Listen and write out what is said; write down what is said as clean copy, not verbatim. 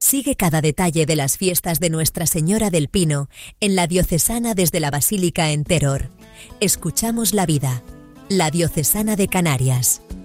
Sigue cada detalle de las fiestas de Nuestra Señora del Pino en la Diocesana desde la Basílica en Teror. Escuchamos la vida, la Diocesana de Canarias.